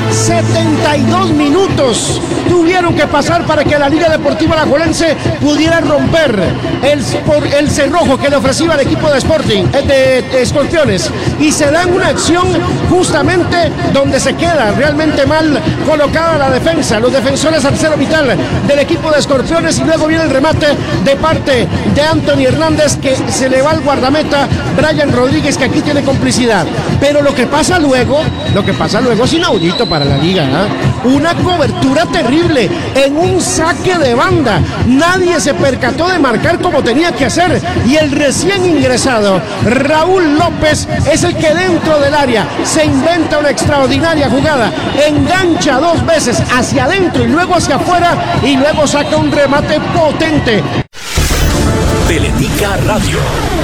72 minutos tuvieron que pasar para que la Liga Deportiva Alajuelense pudiera romper el cerrojo que le ofrecía al equipo de Sporting, de Escorpiones, y se dan una acción justamente donde se queda realmente mal colocada la defensa, los defensores al cero vital del equipo de Escorpiones, y luego viene el remate de parte de Anthony Hernández, que se le va al guardameta Brian Rodríguez, que aquí tiene complicidad. Pero lo que pasa luego es inaudito para la liga, ¿eh? Una cobertura terrible en un saque de banda. Nadie se percató de marcar como tenía que hacer, y el recién ingresado Raúl López es el que dentro del área se inventa una extraordinaria jugada, engancha dos veces hacia adentro y luego hacia afuera, y luego saca un remate potente. Teletica Radio.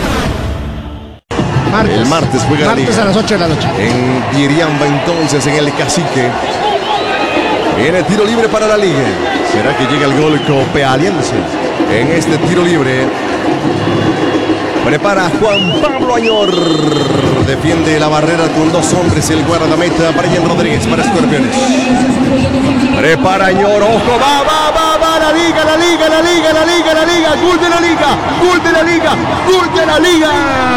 El martes juega la Liga. A las 8 de la noche. En Iriamba, entonces, en el Cacique. Viene tiro libre para la Liga. ¿Será que llega el gol copealiense? En este tiro libre prepara Juan Pablo Añor. Defiende la barrera con dos hombres. El guardameta Brian Rodríguez para Escorpiones. Prepara Añor. Ojo, va. La Liga. Gol de la Liga.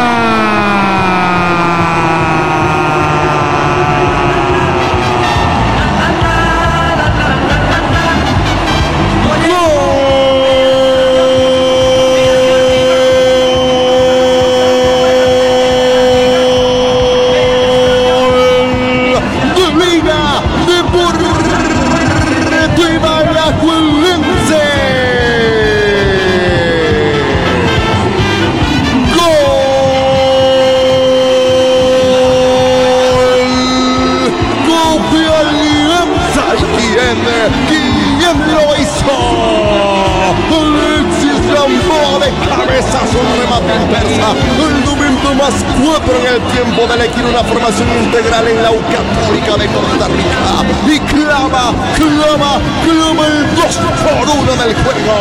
El momento más 4 en el tiempo de elegir una formación integral en la U Católica de Costa Rica. Y clama el 2-1 del juego.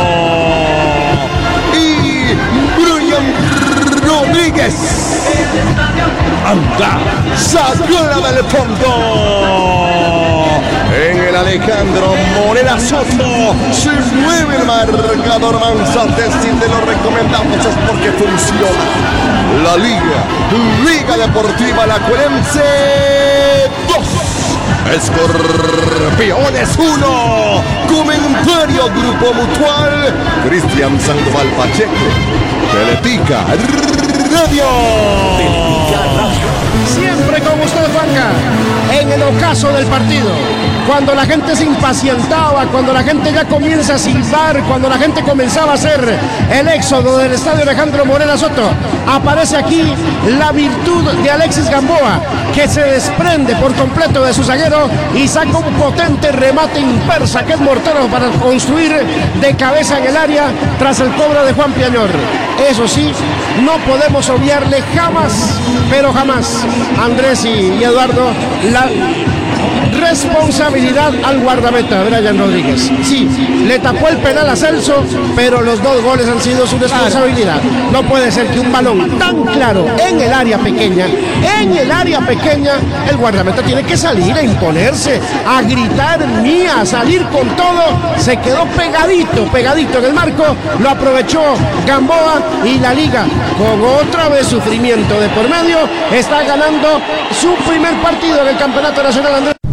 Y Brian Rodríguez anda, sacó del fondo. En el Alejandro Morera Soto se mueve el marcador. Manzantes, si te lo recomendamos es porque funciona. La Liga Deportiva Alajuelense 2, Escorpiones 1. Comentario Grupo Mutual, Cristian Sandoval Pacheco, Teletica Radio. Siempre con usted, Juanca, en el ocaso del partido, cuando la gente se impacientaba, cuando la gente ya comienza a silbar, cuando la gente comenzaba a hacer el éxodo del estadio Alejandro Morera Soto, aparece aquí la virtud de Alexis Gamboa, que se desprende por completo de su zaguero y saca un potente remate impersa, que es mortero, para construir de cabeza en el área tras el cobro de Juan Piañor. Eso sí, no podemos obviarle jamás, pero jamás, Andrés y Eduardo, la responsabilidad al guardameta Brian Rodríguez. Sí, le tapó el penal a Celso, pero los dos goles han sido su responsabilidad. No puede ser que un balón tan claro en el área pequeña, el guardameta tiene que salir a imponerse, a gritar mía, a salir con todo. Se quedó pegadito en el marco, lo aprovechó Gamboa, y la Liga, con otra vez sufrimiento de por medio, está ganando su primer partido en el Campeonato Nacional, Andrés.